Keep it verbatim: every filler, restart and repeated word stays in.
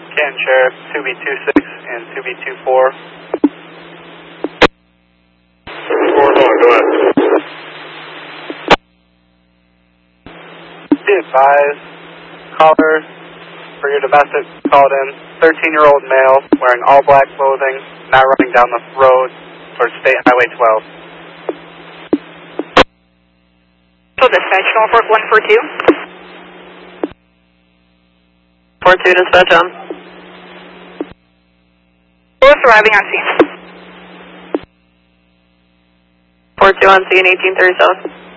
Canton Sheriff, two B two six and two B two four. four one, go ahead. Be advised, caller for your domestic called in, thirteen-year-old male wearing all black clothing, now running down the road towards State Highway twelve. So dispatch, Norfolk one four two. four two, dispatch on. Who's arriving on scene? four two on scene, eighteen thirty south.